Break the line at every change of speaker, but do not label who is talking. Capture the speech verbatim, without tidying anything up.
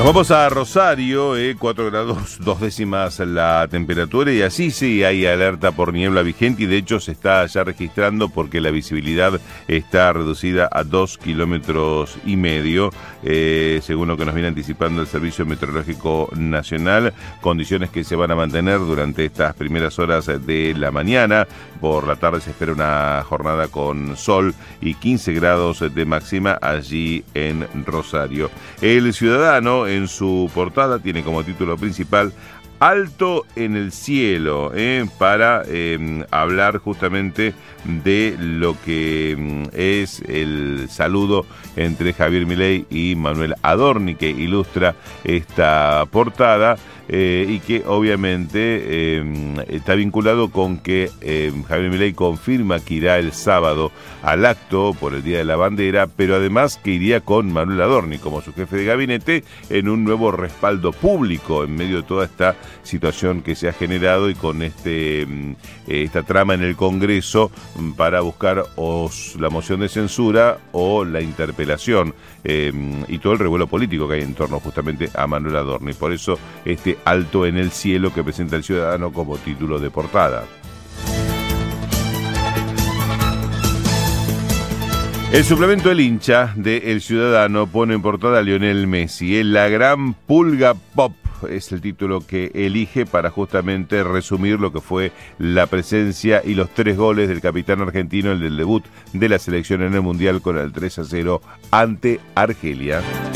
Nos vamos a Rosario, eh, cuatro grados, dos décimas la temperatura, y así sí hay alerta por niebla vigente, y de hecho se está ya registrando porque la visibilidad está reducida a dos kilómetros y medio, eh, según lo que nos viene anticipando el Servicio Meteorológico Nacional, condiciones que se van a mantener durante estas primeras horas de la mañana. Por la tarde se espera una jornada con sol y quince grados de máxima allí en Rosario. El Ciudadano, en su portada, tiene como título principal Alto en el cielo, eh, para eh, hablar justamente de lo que eh, es el saludo entre Javier Milei y Manuel Adorni, que ilustra esta portada. Eh, y que obviamente eh, está vinculado con que eh, Javier Milei confirma que irá el sábado al acto por el Día de la Bandera, pero además que iría con Manuel Adorni como su jefe de gabinete en un nuevo respaldo público en medio de toda esta situación que se ha generado y con este eh, esta trama en el Congreso para buscar o la moción de censura o la interpelación eh, y todo el revuelo político que hay en torno justamente a Manuel Adorni. Por eso este Alto en el cielo que presenta el Ciudadano como título de portada. El suplemento El Hincha de El Ciudadano pone en portada a Lionel Messi. ¿eh? La gran pulga pop es el título que elige para justamente resumir lo que fue la presencia y los tres goles del capitán argentino, el del debut de la selección en el Mundial con el tres a cero ante Argelia.